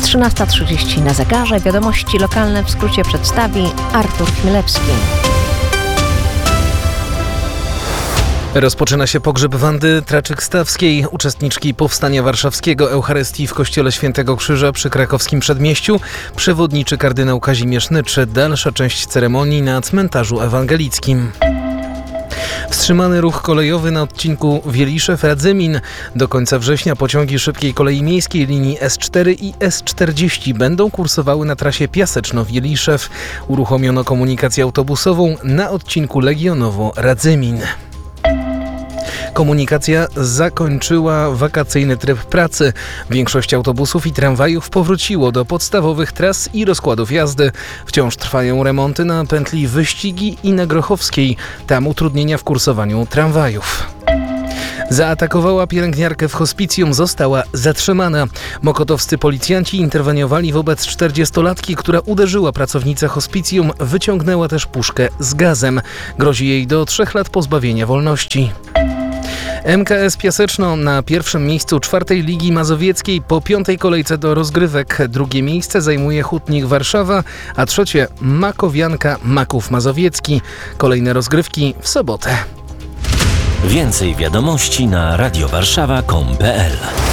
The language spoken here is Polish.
13:30 na zegarze. Wiadomości lokalne w skrócie przedstawi Artur Chmielewski. Rozpoczyna się pogrzeb Wandy Traczyk-Stawskiej, uczestniczki Powstania Warszawskiego, Eucharystii w Kościele Świętego Krzyża przy krakowskim Przedmieściu. Przewodniczy kardynał Kazimierz Nytrzy. Dalsza część ceremonii na cmentarzu ewangelickim. Wstrzymany ruch kolejowy na odcinku Wieliszew-Radzymin. Do końca września pociągi szybkiej kolei miejskiej linii S4 i S40 będą kursowały na trasie Piaseczno-Wieliszew. Uruchomiono komunikację autobusową na odcinku Legionowo-Radzymin. Komunikacja zakończyła wakacyjny tryb pracy. Większość autobusów i tramwajów powróciło do podstawowych tras i rozkładów jazdy. Wciąż trwają remonty na pętli Wyścigi i na Grochowskiej. Tam utrudnienia w kursowaniu tramwajów. Zaatakowała pielęgniarkę w hospicjum, została zatrzymana. Mokotowscy policjanci interweniowali wobec 40-latki, która uderzyła pracownicę hospicjum, wyciągnęła też puszkę z gazem. Grozi jej do 3 lat pozbawienia wolności. MKS Piaseczno na pierwszym miejscu 4. Ligi Mazowieckiej po 5. kolejce do rozgrywek. Drugie miejsce zajmuje Hutnik Warszawa, a trzecie Makowianka Maków Mazowiecki. Kolejne rozgrywki w sobotę. Więcej wiadomości na radiowarszawa.com.pl